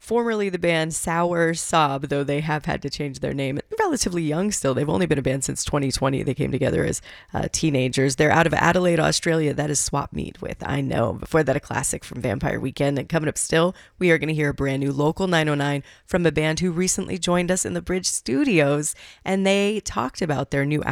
formerly the band Sour Sob, though they have had to change their name. Relatively young still. They've only been a band since 2020. They came together as teenagers. They're out of Adelaide, Australia. That is Swap Meat with I Know. Before that, a classic from Vampire Weekend. And coming up still, we are going to hear a brand new Local 909 from a band who recently joined us in the Bridge Studios. And they talked about their new